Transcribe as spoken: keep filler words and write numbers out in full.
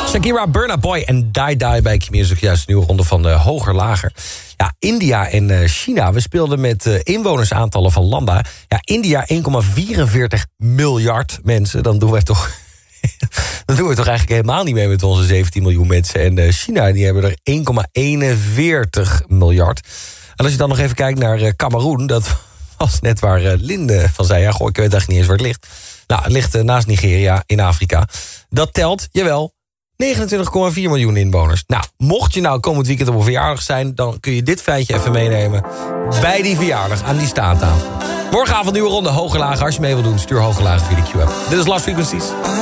Shakira, Burna Boy en Die Die bij Q-Music. Juist een nieuwe ronde van uh, Hoger Lager. Ja, India en uh, China. We speelden met uh, inwonersaantallen van landen. Ja, India één komma vierenveertig miljard mensen. Dan doen we toch... dan doen we toch eigenlijk helemaal niet mee met onze zeventien miljoen mensen. En uh, China, die hebben er één komma eenenveertig miljard. En als je dan nog even kijkt naar uh, Kameroen... dat was net waar uh, Linde van zei... ja, goh, ik weet eigenlijk niet eens waar het ligt. Nou, het ligt uh, naast Nigeria in Afrika. Dat telt, jawel... negenentwintig komma vier miljoen inwoners. Nou, mocht je nou komend weekend op een verjaardag zijn... dan kun je dit feitje even meenemen bij die verjaardag aan die staattafel. Morgenavond nieuwe ronde Hoge Laag. Als je mee wil doen, stuur Hoge Laag via de Q-app. Dit is Last Frequencies.